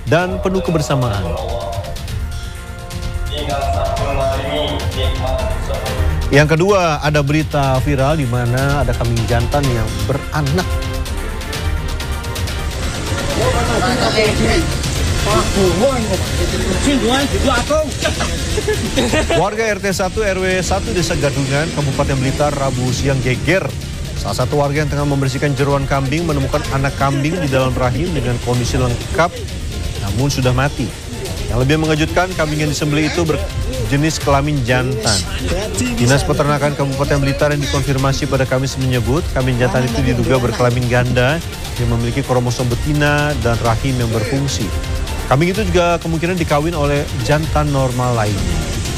dan penuh kebersamaan. Yang kedua, ada berita viral di mana ada kambing jantan yang beranak. Warga RT 1 RW 1 Desa Gadungan, Kabupaten Blitar, Rabu siang geger. Salah satu warga yang tengah membersihkan jeroan kambing menemukan anak kambing di dalam rahim dengan kondisi lengkap namun sudah mati. Yang lebih mengejutkan, kambing yang disembelih itu berjenis kelamin jantan. Dinas Peternakan Kabupaten Blitar yang dikonfirmasi pada Kamis menyebut kambing jantan itu diduga berkelamin ganda yang memiliki kromosom betina dan rahim yang berfungsi. Kambing itu juga kemungkinan dikawin oleh jantan normal lainnya.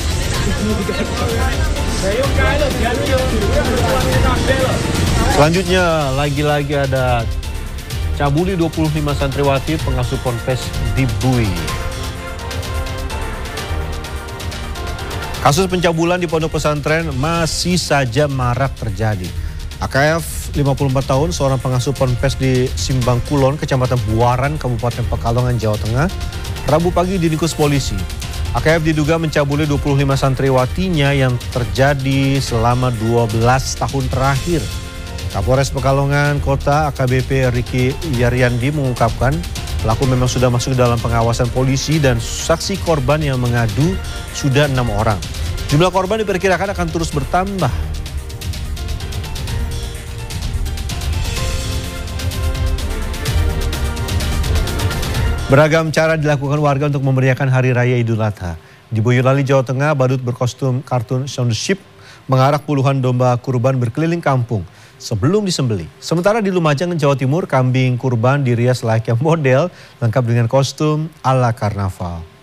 Selanjutnya, lagi-lagi ada cabuli 25 santriwati pengasuh ponpes di Bui. Kasus pencabulan di pondok pesantren masih saja marak terjadi. AKF 54 tahun, seorang pengasuh ponpes di Simbang Kulon, Kecamatan Buaran, Kabupaten Pekalongan, Jawa Tengah, Rabu pagi diringkus polisi. AKF diduga mencabuli 25 santriwatinya yang terjadi selama 12 tahun terakhir. Kapolres Pekalongan Kota AKBP Riki Yaryandi mengungkapkan pelaku memang sudah masuk dalam pengawasan polisi dan saksi korban yang mengadu sudah 6 orang. Jumlah korban diperkirakan akan terus bertambah. Beragam cara dilakukan warga untuk memeriahkan Hari Raya Idul Adha. Di Boyolali, Jawa Tengah, badut berkostum kartun Shaun the Sheep mengarak puluhan domba kurban berkeliling kampung sebelum disembelih. Sementara di Lumajang, Jawa Timur, kambing kurban dirias layaknya model lengkap dengan kostum ala karnaval.